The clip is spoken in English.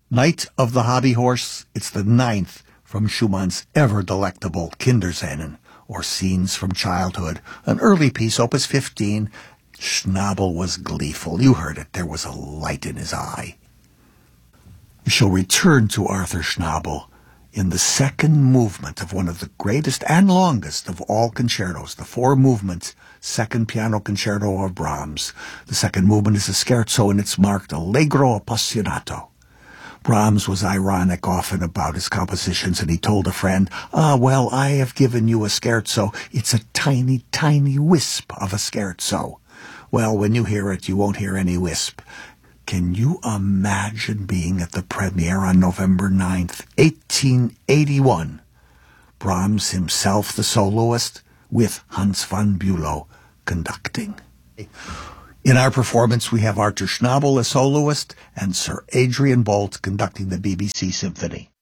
Night of the Hobby Horse, it's the ninth from Schumann's ever-delectable Kinderscenen, or Scenes from Childhood, an early piece, opus 15. Schnabel was gleeful. You heard it. There was a light in his eye. We shall return to Arthur Schnabel in the second movement of one of the greatest and longest of all concertos, the four-movement second piano concerto of Brahms. The second movement is a scherzo, and it's marked Allegro appassionato. Brahms was ironic often about his compositions, and he told a friend, well, I have given you a scherzo. It's a tiny, tiny wisp of a scherzo. Well, when you hear it, you won't hear any wisp. Can you imagine being at the premiere on November 9th, 1881? Brahms himself, the soloist, with Hans von Bülow conducting. In our performance, we have Arthur Schnabel as soloist and Sir Adrian Boult conducting the BBC Symphony.